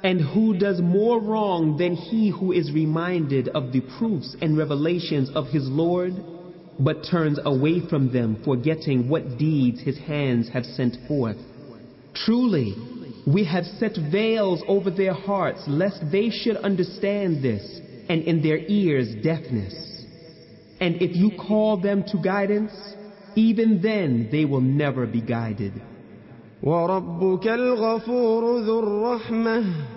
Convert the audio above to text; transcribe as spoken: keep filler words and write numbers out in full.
And who does more wrong than he who is reminded of the proofs and revelations of his Lord, but turns away from them, forgetting what deeds his hands have sent forth? Truly, we have set veils over their hearts, lest they should understand this, and in their ears deafness. And if you call them to guidance, even then they will never be guided. وَرَبُّكَ الْغَفُورُ ذُو الرَّحْمَةِ